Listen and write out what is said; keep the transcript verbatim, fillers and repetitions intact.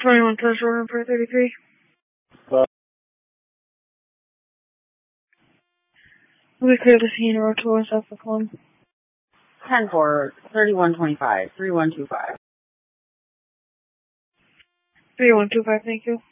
twenty-one Central, room four thirty-three. Well, We clear the scene, road towards Southwest one. ten four, thirty-one twenty-five, three one two five. three one two five, thank you.